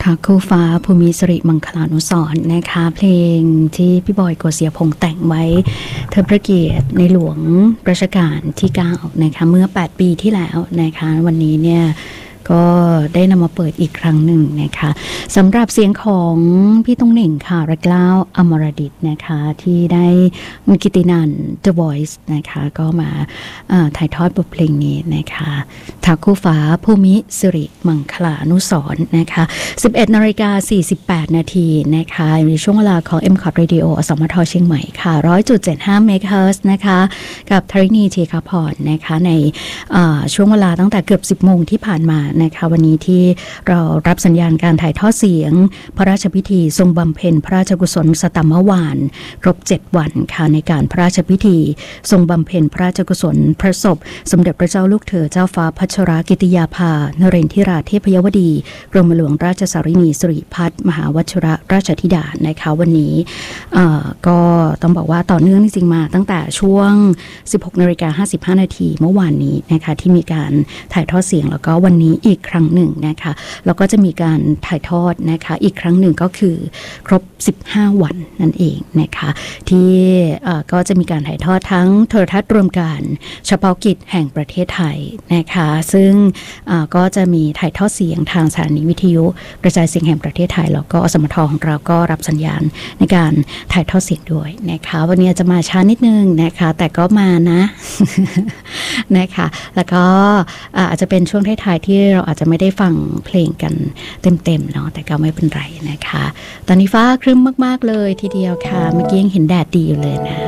ทาคู่ฟ้าภูมิสิริมังคลานุสรณ์นะคะเพลงที่พี่บอยโกเสียพงษ์แต่งไว้เทิดพระเกียรติในหลวงรัชกาลที่9นะคะเมื่อ8ปีที่แล้วนะคะวันนี้เนี่ยก็ได้นำมาเปิดอีกครั้งหนึ่งนะคะสำหรับเสียงของพี่ตุ้งเหน่งค่ะรักเล่าอมรดิตนะคะที่ได้มุกิตินัน The Voice นะคะก็มาถ่ายทอดบทเพลงนี้นะคะทาคู่ฟ้าภูมิสิริมังคลานุสรณ์นะคะ 11:48 นาทีนะคะในช่วงเวลาของ MCOT Radio สมทเชียงใหม่ค่ะ 100.75 เมกะเฮิรตซ์นะคะกับธรินีเทคาพรนะคะในช่วงเวลาตั้งแต่เกือบ 10 โมงที่ผ่านมานะคะวันนี้ที่เรารับสัญญาณการถ่ายทอดเสียงพระราชพิธีทรงบำเพ็ญพระราชกุศลสตัมมวานครบ7วันค่ะในการพระราชพิธีทรงบำเพ็ญพระราชกุศลพระศพสมเด็จพระเจ้าลูกเธอเจ้าฟ้าพัชรกิติยาภานเรนทิราเทพยวดีกรมหลวงราชสารินีสิริพัฒน์มหาวชิรราชธิดานะคะวันนี้ก็ต้องบอกว่าต่อเนื่องจริงๆมาตั้งแต่ช่วง 16:55 นาทีเมื่อวานนี้นะคะที่มีการถ่ายทอดเสียงแล้วก็วันนี้อีกครั้งหนึ่งนะคะแล้วก็จะมีการถ่ายทอดนะคะอีกครั้งหนึ่งก็คือครบ15วันนั่นเองนะคะที่ก็จะมีการถ่ายทอดทั้งโทรทัศน์รวมการเฉพาะกิจแห่งประเทศไทยนะคะซึ่งก็จะมีถ่ายทอดเสียงทางสถานีวิทยุกระจายเสียงแห่งประเทศไทยแล้วก็อสมทของเราก็รับสัญญาณในการถ่ายทอดเสียงด้วยนะคะวันนี้จะมาช้านิดนึงนะคะแต่ก็มานะ นะคะแล้วก็อาจจะเป็นช่วงท้ายๆที่เราอาจจะไม่ได้ฟังเพลงกันเต็มๆเนาะแต่ก็ไม่เป็นไรนะคะตอนนี้ฟ้าครึ้มมากๆเลยทีเดียวค่ะเมื่อกี้ยังเห็นแดดดีอยู่เลยนะ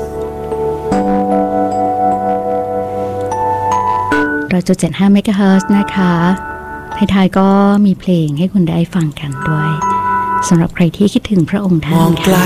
100.75 เมกะเฮิรตซ์นะคะท้ายๆก็มีเพลงให้คุณได้ฟังกันด้วยสำหรับใครที่คิดถึงพระองค์ท่านค่ะ